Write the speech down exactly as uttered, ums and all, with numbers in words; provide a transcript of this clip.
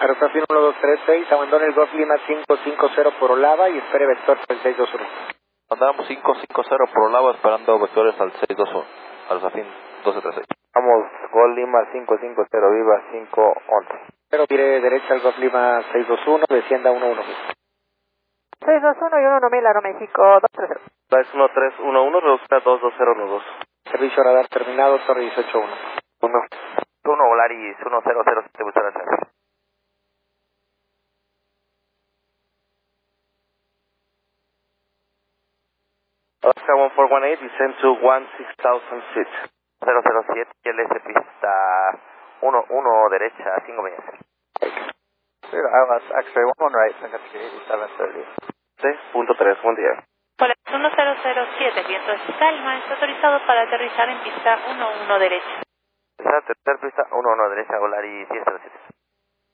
Aerocrossing uno dos tres seis, abandone el Golf Lima cinco cinco cero por Olava y espere vector al seis dos uno. Andamos cinco cinco cero por Olava esperando vectores al seis dos uno, Aerocrossing doce treinta y seis. Vamos, Golf Lima cinco cinco cero, viva cinco once. Pero gire derecha al Golf Lima seis dos uno, descienda uno uno. seis dos uno y uno mil Aeroméxico dos tres cero. Flight uno tres uno uno, reducida dos dos cero uno dos. Servicio radar terminado, Torre dieciocho uno. uno. uno, Volaris uno cero cero siete, buscar al centro. Alaska one four one eight, descend to one six thousand feet. cero cero siete, L S pista uno uno derecha, cinco millas. Clear, I was actually one one right, I got to eighty-seven thirty. seis punto tres, buen día. Volaris uno cero cero siete, viento es calma, está autorizado para aterrizar en pista uno uno derecha. Tercer pista uno uno derecha, Volaris diez cero siete.